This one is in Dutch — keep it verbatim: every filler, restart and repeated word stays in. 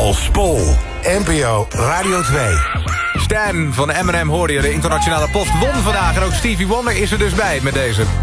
als Pol. N P O Radio twee. Stan van Eminem hoorde je. De internationale post won vandaag. En ook Stevie Wonder is er dus bij met deze.